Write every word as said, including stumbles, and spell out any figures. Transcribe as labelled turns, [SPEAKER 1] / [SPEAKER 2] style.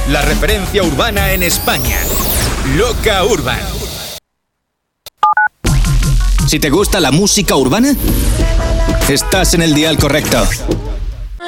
[SPEAKER 1] la referencia urbana en España. Loca Urban.
[SPEAKER 2] Si te gusta la música urbana, estás en el dial correcto.